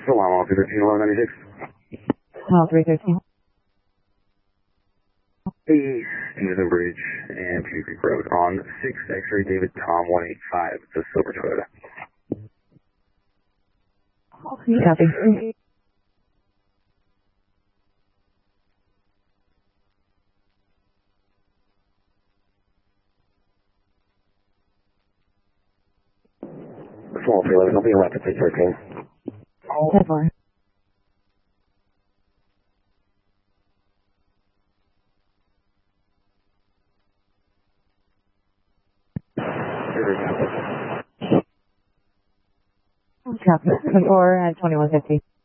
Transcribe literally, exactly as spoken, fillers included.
So I'm on three thirteen, eleven ninety-six. Mile three thirteen. Hey, Stevenson Bridge and Pewee Creek Road on six X-ray David Tom one eight five, the silver Toyota. Copy. Small three eleven, I'll be left at six thirteen. ten four. Copy. ten four at twenty-one fifty.